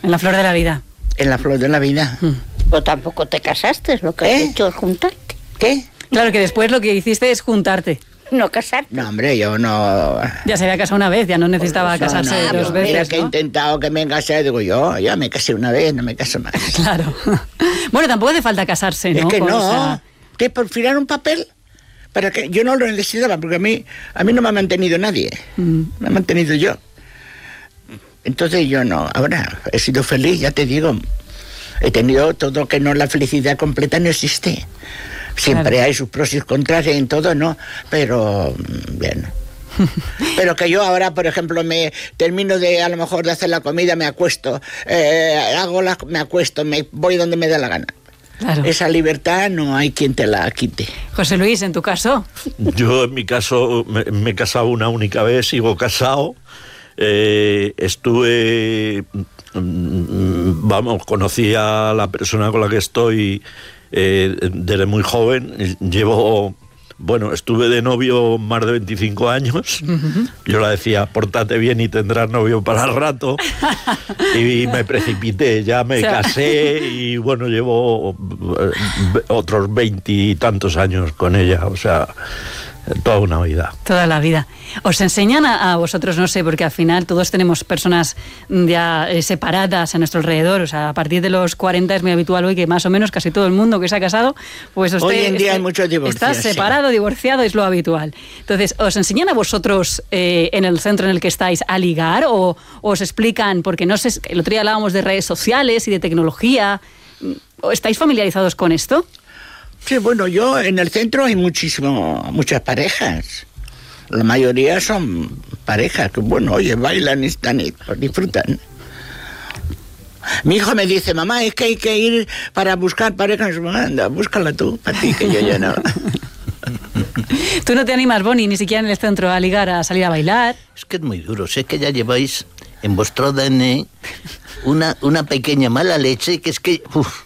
En la flor de la vida. En la flor de la vida. Pero tampoco te casaste, lo que has hecho es juntarte. ¿Qué? Claro que después lo que hiciste es juntarte. No casarte. No, hombre, yo no... Ya se había casado una vez, ya no necesitaba casarse dos veces, Mira que he intentado que me case, digo yo, ya me casé una vez, no me caso más. Claro. Bueno, tampoco hace falta casarse, ¿no? Es que no, o sea... que por firmar un papel, para que yo no lo necesitaba, porque a mí no me ha mantenido nadie, me ha mantenido yo. Entonces yo no, ahora he sido feliz, ya te digo, he tenido todo, que no, la felicidad completa no existe. Siempre hay sus pros y sus contras en todo, ¿no? Pero, bien. Pero que yo ahora, por ejemplo, me termino de, a lo mejor, de hacer la comida, me acuesto, me acuesto, me voy donde me dé la gana. Claro. Esa libertad no hay quien te la quite. José Luis, ¿en tu caso? Yo, en mi caso, me he casado una única vez, sigo casado. Conocí a la persona con la que estoy desde muy joven. Estuve de novio más de 25 años. Yo le decía, pórtate bien y tendrás novio para el rato. Y me precipité, ya me casé y bueno, llevo otros 20 y tantos años con ella, o sea... Toda una vida. Toda la vida. ¿Os enseñan a vosotros, no sé, porque al final todos tenemos personas ya separadas a nuestro alrededor, o sea, a partir de los 40 es muy habitual hoy que más o menos casi todo el mundo que se ha casado, pues usted... Hoy en día hay muchos divorcios. Está separado, divorciado, es lo habitual. Entonces, ¿os enseñan a vosotros en el centro en el que estáis a ligar o os explican, porque no sé, el otro día hablábamos de redes sociales y de tecnología, ¿estáis familiarizados con esto? Sí, bueno, yo en el centro hay muchas parejas. La mayoría son parejas que, bueno, oye, bailan y están y disfrutan. Mi hijo me dice, mamá, es que hay que ir para buscar parejas. Anda, búscala tú, para ti, que yo ya no. ¿Tú no te animas, Bonnie, ni siquiera en el centro a ligar, a salir a bailar? Es que es muy duro, sé que ya lleváis en vuestro ADN una pequeña mala leche que es que...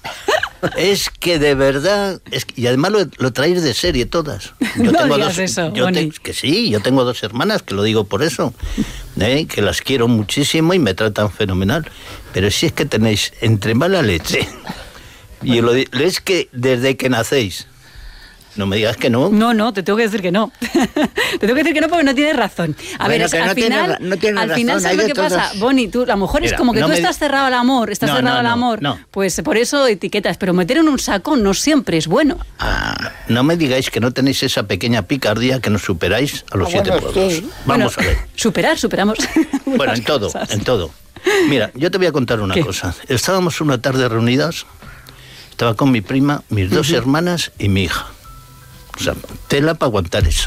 Es que de verdad, y además lo traéis de serie todas. Yo no tengo digas eso, que sí, yo tengo 2 hermanas, que lo digo por eso, que las quiero muchísimo y me tratan fenomenal. Pero si es que tenéis entre mala leche, y es que desde que nacéis, no me digas que no. No, te tengo que decir que no. Te tengo que decir que no porque no tienes razón. A ver, al final, ¿sabes lo que pasa? Bonnie, a lo mejor es como que tú estás cerrado al amor, pues por eso etiquetas, pero meter en un saco no siempre es bueno. No me digáis que no tenéis esa pequeña picardía que nos superáis a los 7 pueblos. Sí. Vamos a ver. Superamos. Bueno, en todo. Mira, yo te voy a contar una cosa. Estábamos una tarde reunidas, estaba con mi prima, mis 2 hermanas y mi hija. O sea, tela para aguantar eso.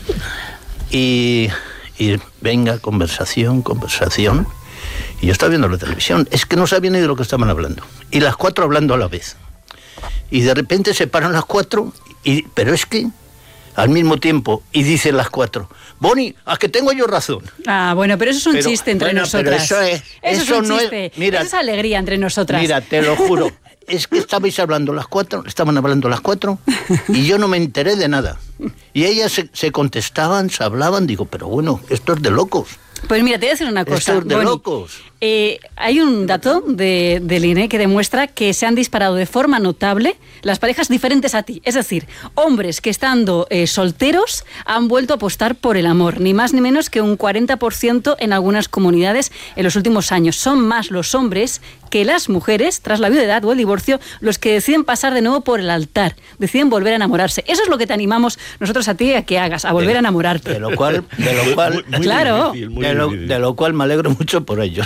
Y venga, conversación. Y yo estaba viendo la televisión. Es que no sabía ni de lo que estaban hablando. Y las 4 hablando a la vez. Y de repente se paran las 4, pero es que al mismo tiempo, y dicen las 4, Bonnie, ¿a que tengo yo razón? Bueno, pero eso es un chiste entre nosotras. Eso es un chiste. Mira, eso es alegría entre nosotras. Mira, te lo juro. Es que estaban hablando las 4, y yo no me enteré de nada. Y ellas se contestaban, se hablaban, digo, pero bueno, esto es de locos. Pues mira, te voy a decir una cosa. Esto es de locos. Hay un dato del INE que demuestra que se han disparado de forma notable las parejas diferentes a ti. Es decir, hombres que estando solteros han vuelto a apostar por el amor. Ni más ni menos que un 40% en algunas comunidades en los últimos años. Son más los hombres que las mujeres, tras la viudedad o el divorcio, los que deciden pasar de nuevo por el altar. Deciden volver a enamorarse. Eso es lo que te animamos nosotros a ti a que hagas, a volver a enamorarte. De lo cual claro. De lo cual me alegro mucho por ellos.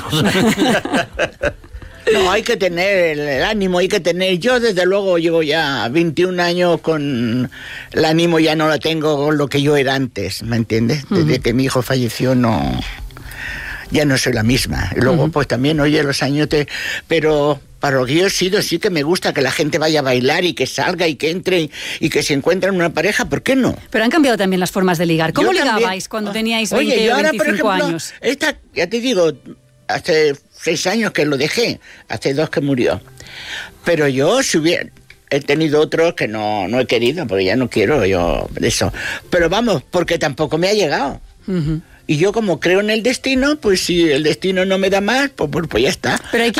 No, hay que tener el ánimo, yo desde luego llevo ya 21 años con el ánimo, ya no lo tengo con lo que yo era antes, ¿me entiendes? Desde que mi hijo falleció ya no soy la misma. Y luego pues también, oye, los años pero para lo que yo he sido, sí que me gusta que la gente vaya a bailar y que salga y que entre y que se encuentren una pareja, ¿por qué no? Pero han cambiado también las formas de ligar. ¿Cómo ligabais cuando teníais 20 o 25 años? Ya te digo, hace 6 años que lo dejé, hace 2 que murió. Pero yo he tenido otros que no he querido, porque ya no quiero yo eso. Pero vamos, porque tampoco me ha llegado. Y yo como creo en el destino, pues si el destino no me da más, pues ya está. Pero hay